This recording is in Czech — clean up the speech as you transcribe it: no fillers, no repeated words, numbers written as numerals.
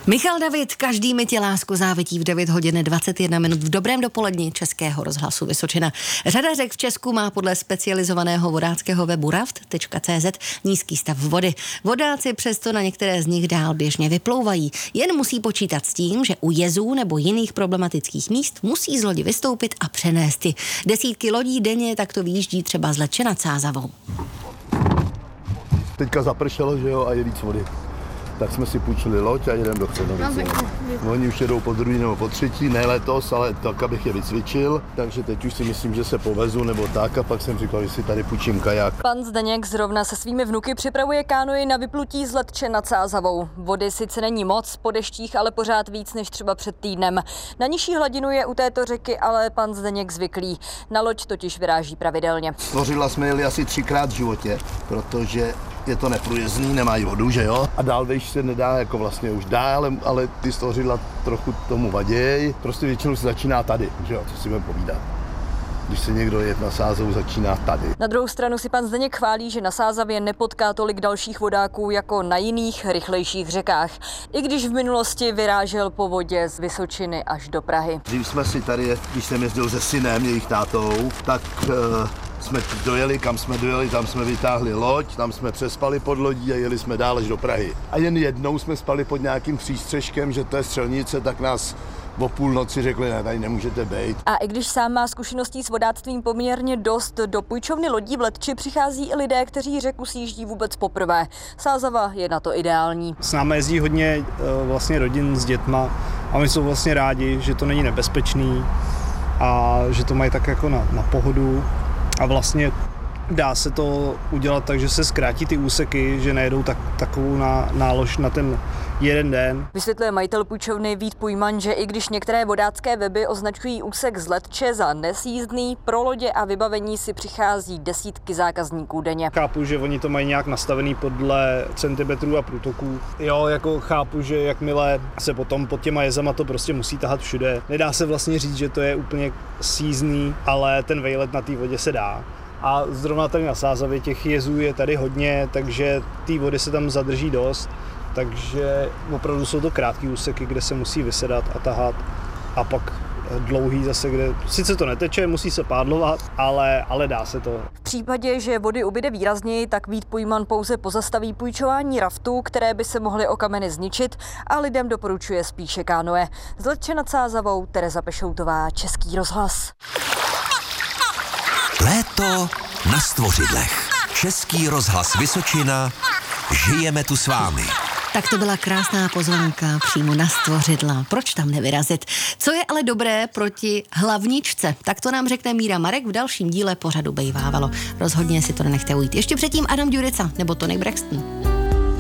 Michal David, každý mi tě lásku závidí v 9 hodin 21 minut v dobrém dopoledni Českého rozhlasu Vysočina. Řada řek v Česku má podle specializovaného vodáckého webu raft.cz nízký stav vody. Vodáci přesto na některé z nich dál běžně vyplouvají. Jen musí počítat s tím, že u jezů nebo jiných problematických míst musí z lodi vystoupit a přenést ji. Desítky lodí denně takto vyjíždí třeba z Letče nad Sázavou. Teďka zapršelo, že jo, a je víc vody. Tak jsme si půjčili loď a jedeme do Křenovice. Oni už jedou po druhý nebo po třetí, ne letos, ale tak, abych je vycvičil. Takže teď už si myslím, že se povezu nebo tak, a pak jsem říkal, že si tady půjčím kaják. Pan Zdeněk zrovna se svými vnuky připravuje kánoji na vyplutí z Letče nad Sázavou. Vody sice není moc, po deštích ale pořád víc než třeba před týdnem. Na nižší hladinu je u této řeky ale pan Zdeněk zvyklý. Na loď totiž vyráží pravidelně. Stvořila jsme jeli asi 3krát v životě, protože je to neprůjezdný, nemají vodu, že jo? A dál vejš se nedá, jako vlastně už dá, ale ty stvořila trochu tomu vaděj. Prostě většinou se začíná tady, že jo, co si budeme povídat. Když se někdo jet na Sázavu, začíná tady. Na druhou stranu si pan Zdeněk chválí, že na Sázavě nepotká tolik dalších vodáků jako na jiných, rychlejších řekách. I když v minulosti vyrážel po vodě z Vysočiny až do Prahy. Dřív jsme si tady, když jsem jezdil se synem, jejich tátou, tak jsme dojeli, kam jsme dojeli, tam jsme vytáhli loď, tam jsme přespali pod lodí a jeli jsme dál až do Prahy. A jen jednou jsme spali pod nějakým přístřeškem, že to je střelnice, tak nás o půlnoci řekli, ne, tady nemůžete bejt. A i když sám má zkušeností s vodáctvím poměrně dost, do půjčovny lodí v Letči přichází i lidé, kteří řeku sjíždí vůbec poprvé. Sázava je na to ideální. S námi jezdí hodně vlastně rodin s dětma a oni jsou vlastně rádi, že to není nebezpečný a že to mají tak jako na pohodu. A vlastně dá se to udělat tak, že se zkrátí ty úseky, že nejedou takovou nálož na ten jeden den. Vysvětluje majitel půjčovny Vít Pujman, že i když některé vodácké weby označují úsek z Letče za nesjízdný, pro lodě a vybavení si přichází desítky zákazníků denně. Chápu, že oni to mají nějak nastavený podle centimetrů a průtoků. Jo, jako chápu, že jakmile se potom pod těma jezama to prostě musí tahat všude. Nedá se vlastně říct, že to je úplně sjízdný, ale ten vejlet na té vodě se dá. A zrovna tady na Sázavě těch jezů je tady hodně, takže té vody se tam zadrží dost. Takže opravdu jsou to krátký úseky, kde se musí vysedat a tahat, a pak dlouhý zase, kde sice to neteče, musí se pádlovat, ale dá se to. V případě, že vody ubyde výrazněji, tak Vít Pujman pouze pozastaví půjčování raftů, které by se mohly o kameny zničit, a lidem doporučuje spíše kánoe. Z Letče nad Sázavou Tereza Pešoutová, Český rozhlas. Léto na Stvořidlech. Český rozhlas Vysočina. Žijeme tu s vámi. Tak to byla krásná pozvánka přímo na Stvořidla. Proč tam nevyrazit? Co je ale dobré proti hlavničce? Tak to nám řekne Míra Marek v dalším díle pořadu Bejvávalo. Rozhodně si to nenechte ujít. Ještě předtím Adam Ďurica nebo Tony Braxton.